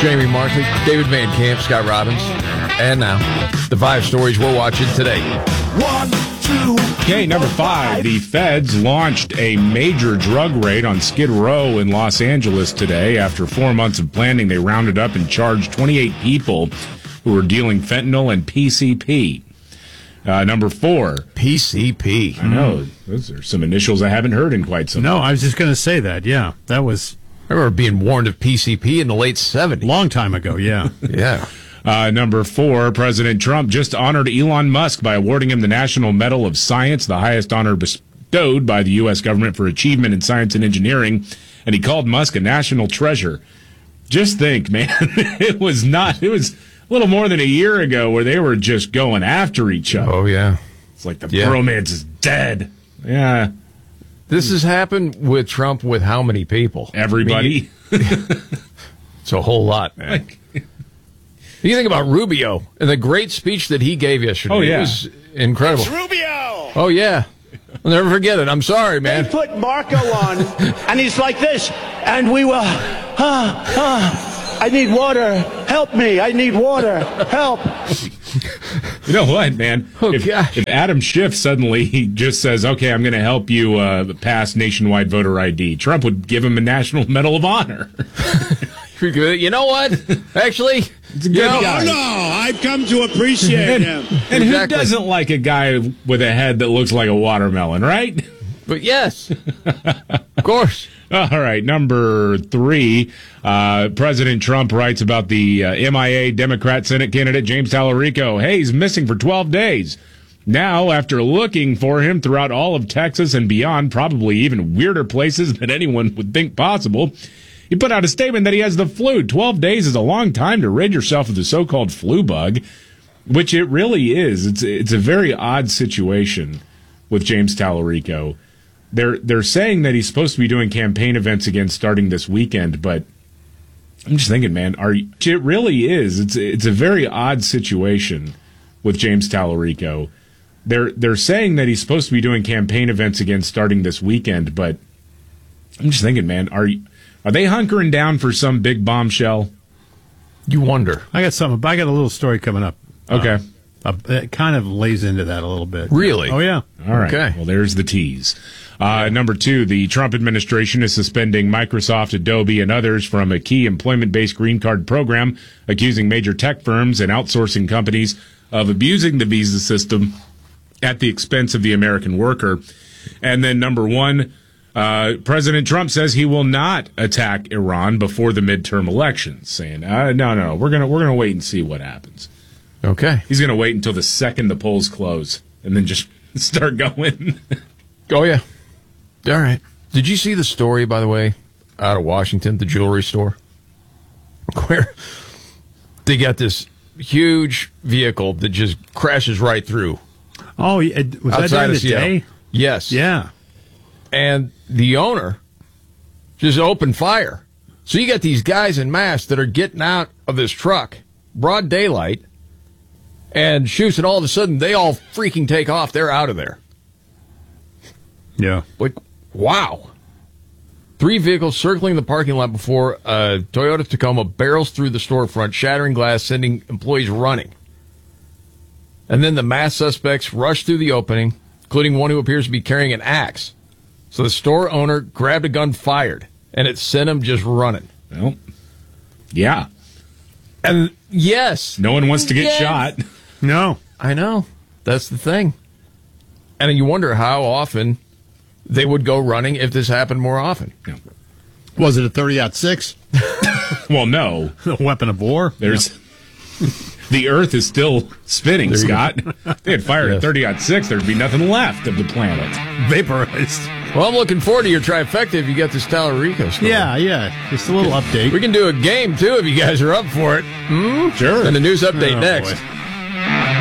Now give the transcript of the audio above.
Jamie Markley, David Van Camp, Scott Robbins. And now, the 5 stories we're watching today. 1, 2. Okay, number 5. The feds launched a major drug raid on Skid Row in Los Angeles today. After 4 months of planning, they rounded up and charged 28 people who were dealing fentanyl and PCP. Number 4. PCP. I know. Those are some initials I haven't heard in quite some time. No, I was just going to say that. Yeah, that was... I remember being warned of PCP in the late 70s. Long time ago, yeah. Yeah. Number 4, President Trump just honored Elon Musk by awarding him the National Medal of Science, the highest honor bestowed by the U.S. government for achievement in science and engineering, and he called Musk a national treasure. Just think, man, it was a little more than a year ago where they were just going after each other. Oh, yeah. It's like the bromance is dead. Yeah. This has happened with Trump with how many people? Everybody. It's a whole lot, man. You think about Rubio and the great speech that he gave yesterday. Oh, yeah. It was incredible. It's Rubio! Oh, yeah. I'll never forget it. I'm sorry, man. They put Marco on, and he's like this, and we were, I need water. Help me. I need water. Help. You know what, man? Gosh. If Adam Schiff suddenly he just says, okay, I'm going to help you pass nationwide voter ID, Trump would give him a National Medal of Honor. You know what? Actually, it's a good guy. Oh, no, I've come to appreciate him. And who Exactly. doesn't like a guy with a head that looks like a watermelon, right? But yes, of course. All right, number 3, President Trump writes about the MIA Democrat Senate candidate James Tallarico. Hey, he's missing for 12 days. Now, after looking for him throughout all of Texas and beyond, probably even weirder places than anyone would think possible, he put out a statement that he has the flu. 12 days is a long time to rid yourself of the so-called flu bug, which it really is. It's a very odd situation with James Tallarico. They're saying that he's supposed to be doing campaign events again starting this weekend, but I'm just thinking, man, it really is. It's a very odd situation with James Tallarico. They're saying that he's supposed to be doing campaign events again starting this weekend, but I'm just thinking, man, are they hunkering down for some big bombshell? You wonder. I got a little story coming up. Okay. It kind of lays into that a little bit. Really? Oh, yeah. All right. Okay. Well, there's the tease. Number 2, the Trump administration is suspending Microsoft, Adobe, and others from a key employment-based green card program, accusing major tech firms and outsourcing companies of abusing the visa system at the expense of the American worker. And then number 1, President Trump says he will not attack Iran before the midterm elections, saying, no, we're gonna wait and see what happens. Okay. He's gonna wait until the second the polls close and then just start going. Oh, yeah. All right. Did you see the story, by the way, out of Washington, the jewelry store? Where they got this huge vehicle that just crashes right through. Oh, was that during the day? Yes. Yeah. And the owner just opened fire. So you got these guys in masks that are getting out of this truck, broad daylight, and shoots, and all of a sudden they all freaking take off. They're out of there. Yeah. Like, wow. 3 vehicles circling the parking lot before a Toyota Tacoma barrels through the storefront, shattering glass, sending employees running. And then the masked suspects rush through the opening, including one who appears to be carrying an axe. So the store owner grabbed a gun, fired, and it sent him just running. Well, yeah. And yes. No one wants to get shot. No. I know. That's the thing. And you wonder how often they would go running if this happened more often. Yeah. Was it a 30-06? Well, no. A weapon of war? There's the Earth is still spinning, Scott. If they had fired at 30-06, there'd be nothing left of the planet. Vaporized. Well, I'm looking forward to your trifecta if you got this Tallarico story. Yeah. Just a little update. We can do a game, too, if you guys are up for it. Sure. And the news update Oh, next. boy.